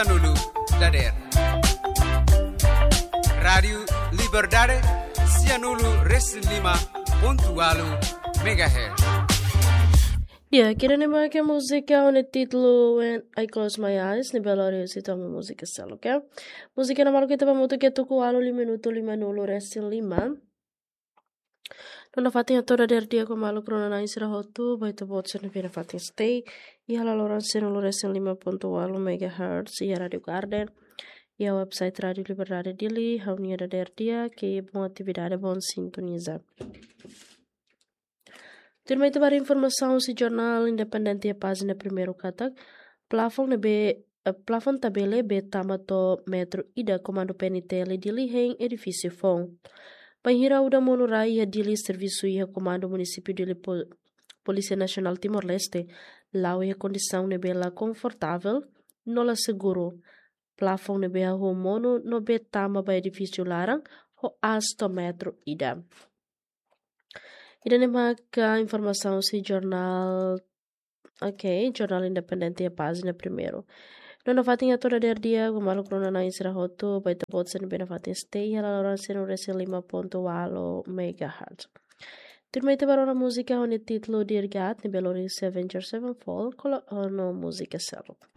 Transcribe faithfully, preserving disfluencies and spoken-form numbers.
Nulu Dader Radio Liberdade Cianulu Reslima Pontualu Megahertz. Yeah, queria lembrar que a música é o título When I Close My Eyes, nível hora se toma música solo, ok? Música na maluca tava muito que toco alo li minuto lima nulo resti lima. Nona fatinha toda der dia com malu crona na insira hotu, vai to bot sen pina fatinha stay. E hala loran sen lo resti lima ponto alo megahertz e Radio Garden. E a website Radio Liberdade Dili, haunia da der dia que boa atividade bom sintoniza. Termite para informação se jornal independente a página primeiro katak plafon be plafon tabele be tamato metro ida comando P N T L dili em edifício fon. Panhira uda monorai a dili serviço e comando município dili pol, Polícia Nacional Timor-Leste lá a condição ne bela confortável no la seguro. Plafon ne be ho mono no be tama ba edifício larang ho asto metro ida. Ida nema ka informação se jornal ok, jornal independente a página primeiro. Nona fatinha toda der dia, como malo crona na insira hoto, vai te bot sen bena fatin stay, ela loran sen rese lima ponto alo megahertz. Termite para una música con il titolo Dear God, ne belori Avenger Sevenfold, con la no música selo.